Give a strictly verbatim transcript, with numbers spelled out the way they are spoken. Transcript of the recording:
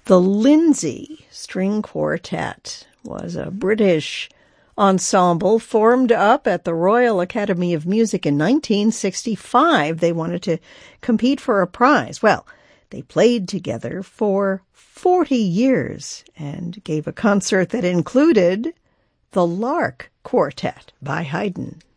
The Lindsay String Quartet was a British ensemble formed up at the Royal Academy of Music in nineteen sixty-five. They wanted to compete for a prize. Well, they played together for forty years and gave a concert that included the Lark Quartet by Haydn.